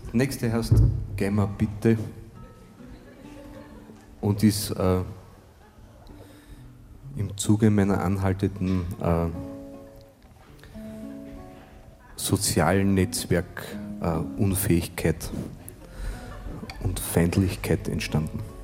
Nächste heißt Geh mal bitte und ist im Zuge meiner anhaltenden sozialen Netzwerkunfähigkeit und Feindlichkeit entstanden.